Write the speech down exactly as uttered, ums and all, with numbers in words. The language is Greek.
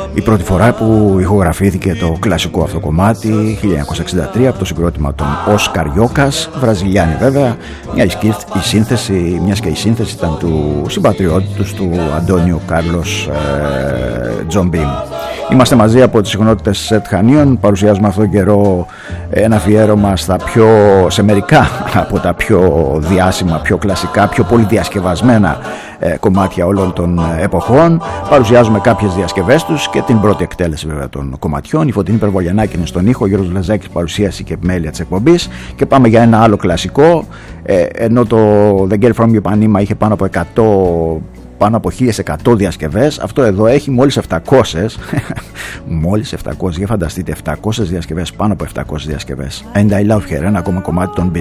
Η πρώτη φορά που ηχογραφήθηκε το κλασικό αυτό κομμάτι, χίλια εννιακόσια εξήντα τρία, από το συγκρότημα των Όσκαρ Ιόκας, Βραζιλιάνοι βέβαια, μια η σύνθεση, μιας και η σύνθεση ήταν του συμπατριώτη τους, του Αντώνιο Κάρλος ε, Τζομπίμ. Είμαστε μαζί από τις συχνότητες ΣΕΤ Χανίων, παρουσιάζουμε αυτόν τον καιρό ένα αφιέρωμα στα πιο, σε μερικά από τα πιο διάσημα, πιο κλασικά, πιο πολυδιασκευασμένα ε, κομμάτια όλων των εποχών. Παρουσιάζουμε κάποιες διασκευές τους και την πρώτη εκτέλεση βέβαια των κομματιών. Η Φωτεινή Περβολιανάκη είναι στον ήχο, ο Γιώργος Λαζάκης παρουσίαση και επιμέλεια της εκπομπής, και πάμε για ένα άλλο κλασικό, ε, ενώ το The Girl From Ipanema είχε πάνω από εκατό πάνω από χίλια εκατό διασκευές, αυτό εδώ έχει μόλις επτακόσιες μόλις επτακόσιες, για φανταστείτε, επτακόσιες διασκευές, πάνω από επτακόσιες διασκευές. And I Love Her, ένα ακόμα κομμάτι των Beatles.